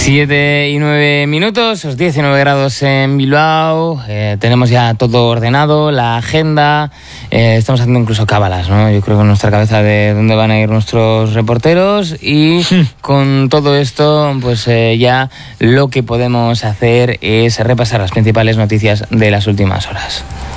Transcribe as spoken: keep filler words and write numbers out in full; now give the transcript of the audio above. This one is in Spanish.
siete y nueve minutos, los diecinueve grados en Bilbao, eh, tenemos ya todo ordenado, la agenda, eh, estamos haciendo incluso cábalas, ¿no? Yo creo que en nuestra cabeza de dónde van a ir nuestros reporteros y con todo esto, pues eh, ya lo que podemos hacer es repasar las principales noticias de las últimas horas.